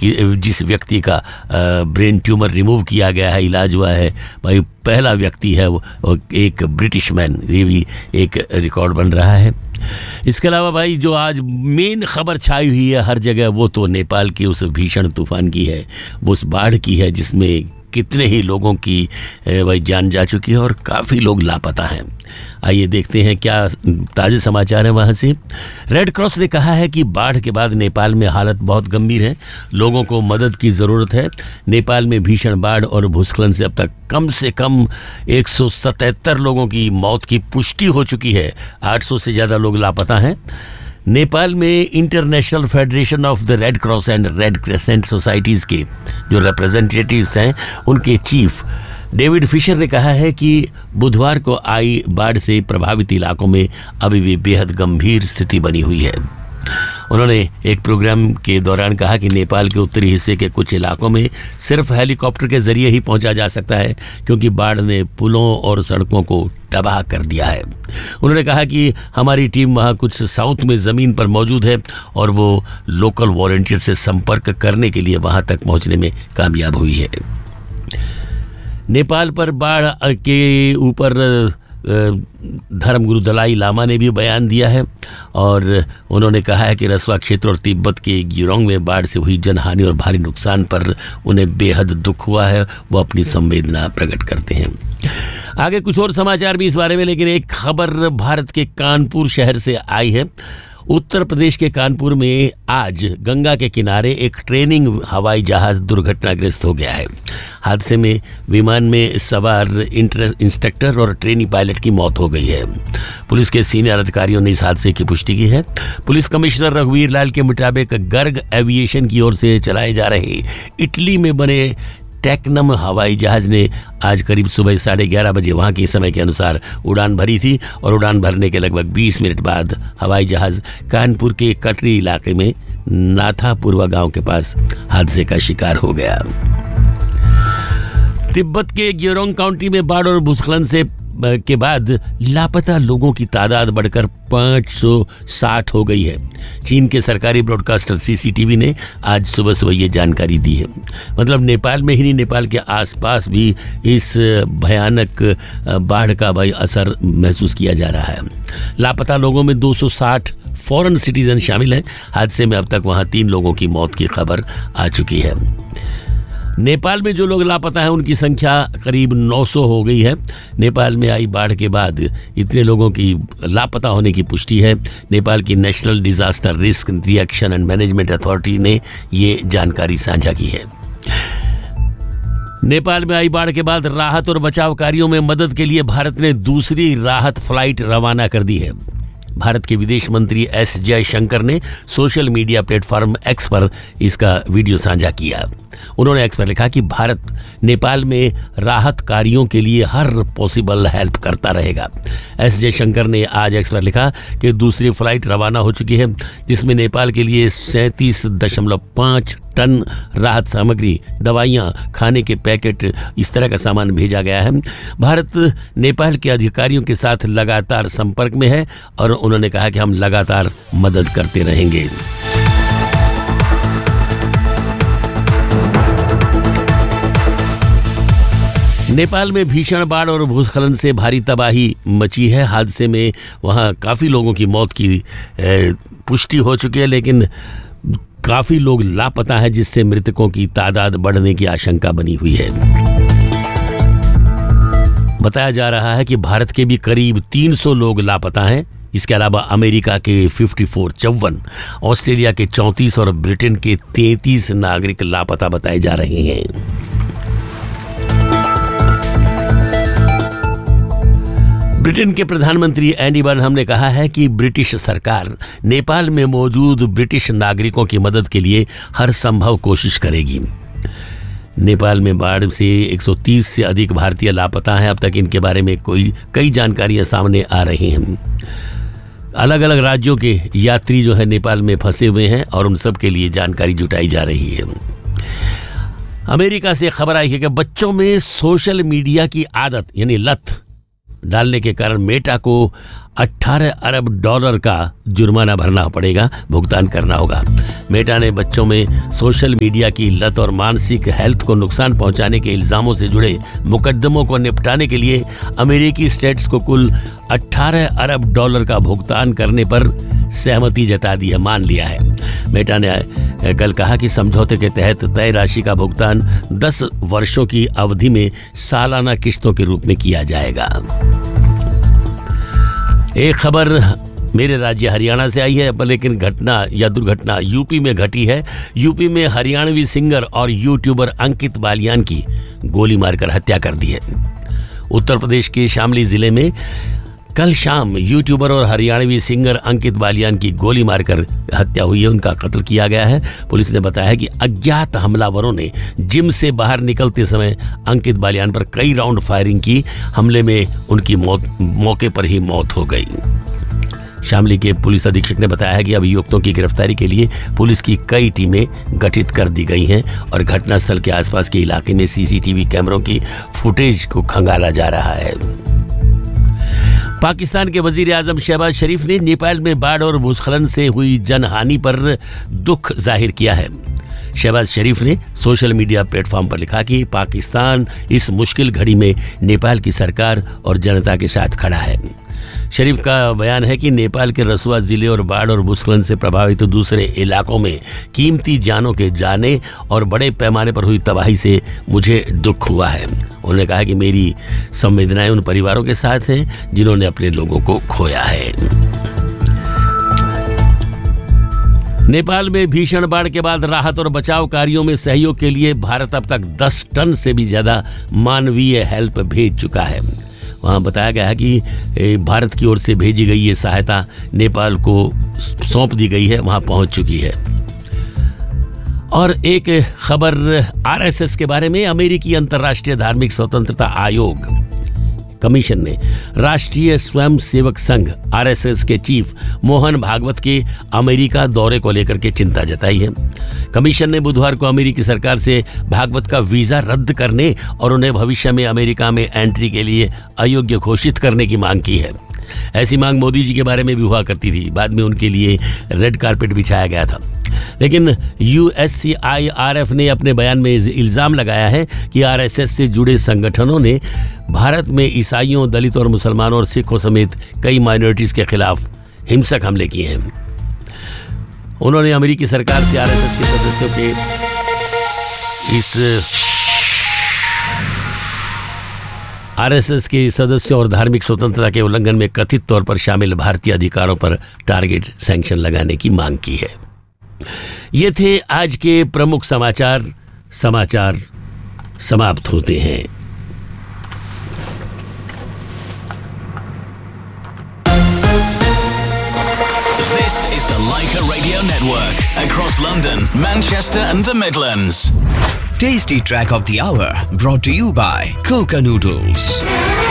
जिस व्यक्ति का ब्रेन ट्यूमर रिमूव किया गया है, इलाज हुआ है, भाई पहला व्यक्ति है वो एक ब्रिटिश मैन, ये भी एक रिकॉर्ड बन रहा है। इसके अलावा भाई जो आज मेन खबर छाई हुई है हर जगह, वो तो नेपाल की उस भीषण तूफान की है, वो उस बाढ़ की है जिसमें कितने ही लोगों की भाई जान जा चुकी है और काफ़ी लोग लापता हैं। आइए देखते हैं क्या ताज़े समाचार हैं वहाँ से। रेड क्रॉस ने कहा है कि बाढ़ के बाद नेपाल में हालत बहुत गंभीर है, लोगों को मदद की ज़रूरत है। नेपाल में भीषण बाढ़ और भूस्खलन से अब तक कम से कम 177 लोगों की मौत की पुष्टि हो चुकी है, 800 से ज़्यादा लोग लापता हैं। नेपाल में international federation of the red cross and red crescent societies के जो रिप्रेजेंटेटिव्स हैं, उनके चीफ डेविड फिशर ने कहा है कि बुधवार को आई बाढ़ से प्रभावित इलाकों में अभी भी बेहद गंभीर स्थिति बनी हुई है। उन्होंने एक प्रोग्राम के दौरान कहा कि नेपाल के उत्तरी हिस्से के कुछ इलाकों में सिर्फ हेलीकॉप्टर के जरिए ही पहुंचा जा सकता है, क्योंकि बाढ़ ने पुलों और सड़कों को तबाह कर दिया है। उन्होंने कहा कि हमारी टीम वहां कुछ साउथ में ज़मीन पर मौजूद है और वो लोकल वॉलंटियर से संपर्क करने के लिए वहां तक पहुंचने में कामयाब हुई है। नेपाल पर बाढ़ के ऊपर धर्मगुरु दलाई लामा ने भी बयान दिया है और उन्होंने कहा है कि रसवा क्षेत्र और तिब्बत के गिरोंग में बाढ़ से हुई जनहानि और भारी नुकसान पर उन्हें बेहद दुख हुआ है, वो अपनी संवेदना प्रकट करते हैं। आगे कुछ और समाचार भी इस बारे में, लेकिन एक खबर भारत के कानपुर शहर से आई है। उत्तर प्रदेश के कानपुर में आज गंगा के किनारे एक ट्रेनिंग हवाई जहाज दुर्घटनाग्रस्त हो गया है। हादसे में विमान में सवार इंस्ट्रक्टर और ट्रेनी पायलट की मौत हो गई है। पुलिस के सीनियर अधिकारियों ने इस हादसे की पुष्टि की है। पुलिस कमिश्नर रघुवीर लाल के मुताबिक गर्ग एविएशन की ओर से चलाए जा रहे इटली में बने टेक्नम हवाई जहाज ने आज करीब सुबह 11:30 बजे वहां के समय के अनुसार उड़ान भरी थी और उड़ान भरने के लगभग 20 मिनट बाद हवाई जहाज कानपुर के कटरी इलाके में नाथापुरवा गांव के पास हादसे का शिकार हो गया। तिब्बत के ग्योरोंग काउंटी में बाढ़ और भूस्खलन से के बाद लापता लोगों की तादाद बढ़कर 560 हो गई है। चीन के सरकारी ब्रॉडकास्टर सीसीटीवी ने आज सुबह सुबह ये जानकारी दी है। मतलब नेपाल में ही नहीं, नेपाल के आसपास भी इस भयानक बाढ़ का भाई असर महसूस किया जा रहा है। लापता लोगों में 260 फॉरेन सिटीजन शामिल हैं। हादसे में अब तक वहां 3 लोगों की मौत की खबर आ चुकी है। नेपाल में जो लोग लापता हैं उनकी संख्या करीब 900 हो गई है। नेपाल में आई बाढ़ के बाद इतने लोगों की लापता होने की पुष्टि है। नेपाल की national disaster risk reaction and management authority ने ये जानकारी साझा की है। नेपाल में आई बाढ़ के बाद राहत और बचाव कार्यों में मदद के लिए भारत ने दूसरी राहत फ्लाइट रवाना कर दी है। भारत के विदेश मंत्री एस जयशंकर ने सोशल मीडिया प्लेटफॉर्म एक्स पर इसका वीडियो साझा किया। उन्होंने एक्स पर लिखा कि भारत नेपाल में राहत कार्यों के लिए हर पॉसिबल हेल्प करता रहेगा। एस जयशंकर ने आज एक्स पर लिखा कि दूसरी फ्लाइट रवाना हो चुकी है, जिसमें नेपाल के लिए 37.5 टन राहत सामग्री, दवाइयाँ, खाने के पैकेट, इस तरह का सामान भेजा गया है। भारत नेपाल के अधिकारियों के साथ लगातार संपर्क में है और उन्होंने कहा कि हम लगातार मदद करते रहेंगे। नेपाल में भीषण बाढ़ और भूस्खलन से भारी तबाही मची है। हादसे में वहां काफ़ी लोगों की मौत की पुष्टि हो चुकी है, लेकिन काफ़ी लोग लापता है, जिससे मृतकों की तादाद बढ़ने की आशंका बनी हुई है। बताया जा रहा है कि भारत के भी करीब 300 लोग लापता हैं। इसके अलावा अमेरिका के 54, ऑस्ट्रेलिया के 34 और ब्रिटेन के 33 नागरिक लापता बताए जा रहे हैं। ब्रिटेन के प्रधानमंत्री एंडी बर्नहम ने कहा है कि ब्रिटिश सरकार नेपाल में मौजूद ब्रिटिश नागरिकों की मदद के लिए हर संभव कोशिश करेगी। नेपाल में बाढ़ से 130 से अधिक भारतीय लापता हैं। अब तक इनके बारे में कई जानकारियां सामने आ रही हैं। अलग अलग राज्यों के यात्री जो है नेपाल में फंसे हुए हैं और उन सब के लिए जानकारी जुटाई जा रही है। अमेरिका से खबर आई है कि बच्चों में सोशल मीडिया की आदत यानी लत डालने के कारण मेटा को 18 अरब डॉलर का जुर्माना भरना पड़ेगा, भुगतान करना होगा। मेटा ने बच्चों में सोशल मीडिया की लत और मानसिक हेल्थ को नुकसान पहुंचाने के इल्जामों से जुड़े मुकदमों को निपटाने के लिए अमेरिकी स्टेट्स को कुल 18 अरब डॉलर का भुगतान करने पर सहमति जता दी है, मान लिया है। मेटा ने कल कहा कि समझौते के तहत तय राशि का भुगतान 10 वर्षों की अवधि में सालाना किस्तों के रूप में किया जाएगा। एक खबर मेरे राज्य हरियाणा से आई है, लेकिन घटना या दुर्घटना यूपी में घटी है। यूपी में हरियाणवी सिंगर और यूट्यूबर अंकित बालियान की गोली मारकर हत्या कर दी है। उत्तर प्रदेश के शामली जिले में कल शाम यूट्यूबर और हरियाणवी सिंगर अंकित बालियान की गोली मारकर हत्या हुई है, उनका कत्ल किया गया है। पुलिस ने बताया है कि अज्ञात हमलावरों ने जिम से बाहर निकलते समय अंकित बालियान पर कई राउंड फायरिंग की। हमले में उनकी मौके पर ही मौत हो गई। शामली के पुलिस अधीक्षक ने बताया है कि अभियुक्तों की गिरफ्तारी के लिए पुलिस की कई टीमें गठित कर दी गई हैं और घटनास्थल के आसपास के इलाके में सीसीटीवी कैमरों की फुटेज को खंगाला जा रहा है। पाकिस्तान के वजीर आजम शहबाज शरीफ ने नेपाल में बाढ़ और भूस्खलन से हुई जनहानि पर दुख जाहिर किया है। शहबाज शरीफ ने सोशल मीडिया प्लेटफॉर्म पर लिखा कि पाकिस्तान इस मुश्किल घड़ी में नेपाल की सरकार और जनता के साथ खड़ा है। शरीफ का बयान है कि नेपाल के रसुआ जिले और बाढ़ और भूस्खलन से प्रभावित दूसरे इलाकों में कीमती जानों के जाने और बड़े पैमाने पर हुई तबाही से मुझे दुख हुआ है। उन्होंने कहा कि मेरी संवेदनाएं उन परिवारों के साथ हैं जिन्होंने अपने लोगों को खोया है। नेपाल में भीषण बाढ़ के बाद राहत और बचाव कार्यों में सहयोग के लिए भारत अब तक 10 टन से भी ज्यादा मानवीय हेल्प भेज चुका है। वहाँ बताया गया है कि भारत की ओर से भेजी गई ये सहायता नेपाल को सौंप दी गई है, वहाँ पहुँच चुकी है। और एक खबर आरएसएस के बारे में। अमेरिकी अंतर्राष्ट्रीय धार्मिक स्वतंत्रता आयोग कमीशन ने राष्ट्रीय स्वयंसेवक संघ आरएसएस के चीफ मोहन भागवत के अमेरिका दौरे को लेकर के चिंता जताई है। कमीशन ने बुधवार को अमेरिकी सरकार से भागवत का वीजा रद्द करने और उन्हें भविष्य में अमेरिका में एंट्री के लिए अयोग्य घोषित करने की मांग की है। ऐसी मांग मोदी जी के बारे में भी हुआ करती थी। बाद में उनके लिए रेड कारपेट बिछाया गया था। लेकिन यूएससीआईआरएफ ने अपने बयान में इल्जाम लगाया है कि आरएसएस से जुड़े संगठनों ने भारत में ईसाइयों, दलितों और मुसलमानों और सिखों समेत कई माइनॉरिटीज के खिलाफ हिंसक हमले किए हैं। उन्होंने अमेरिकी सरकार से आरएसएस के सदस्यों के आरएसएस के सदस्यों और धार्मिक स्वतंत्रता के उल्लंघन में कथित तौर पर शामिल भारतीय अधिकारों पर टारगेट सैंक्शन लगाने की मांग की है। ये थे आज के प्रमुख समाचार समाप्त होते हैं। This is the Leica Radio Network across London, Manchester and the Midlands. Tasty Track of the Hour brought to you by Coca Noodles.